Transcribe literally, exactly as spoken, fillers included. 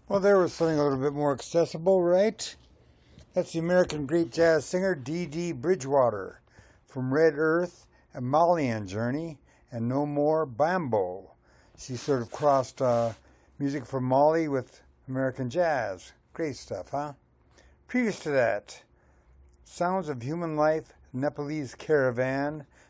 Well, there was something a little bit more accessible, right? That's the American great jazz singer Dee Dee Bridgewater from Red Earth, a Malian Journey, and No More Bambo. She sort of crossed uh, music from Mali with American jazz. Great stuff, huh? Previous to that, Sounds of Human Life, Nepalese Caravan,